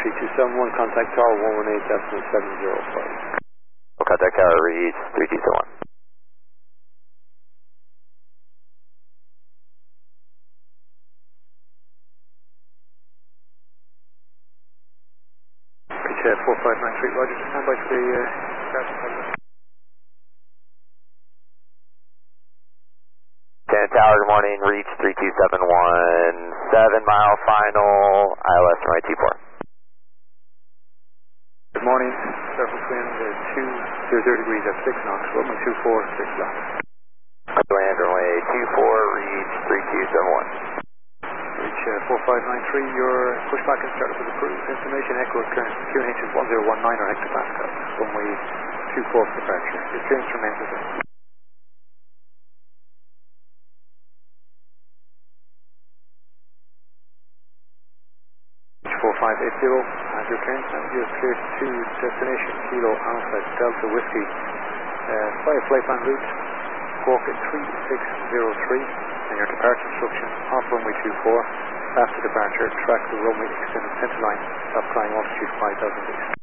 3271, contact tower 118.705. Contact tower reach 3271. Pitch 4593, roger, stand by for the start. 10 tower, good morning, reach 3271, 7 mile final, ILS runway 24. Good morning, surface wind 200 degrees at 6 knots, runway 24, 6 knots. Land runway 24, reach 3271. Reach 4593, your pushback and startup is approved. Information echo current QNH is 1019 or hectopascal, runway 24 for departure. Your clearance remains the same. 4580, and your clearance manager is cleared to destination Kilo Alpha Delta Whiskey via flightline route squawk at 3603, and your departure instructions off runway 24, after departure track the runway extended centerline, stop climb altitude 5000 feet.